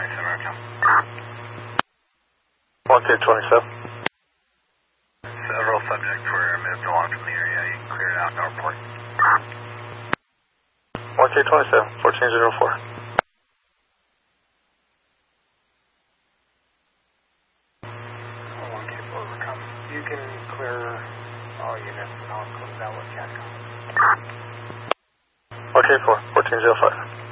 1K27. Several subjects were moved along from the area. You can clear it out, Northport. 1K27, 1404. You can clear all units and I'll close out with CATCOM. 1K4, 1405.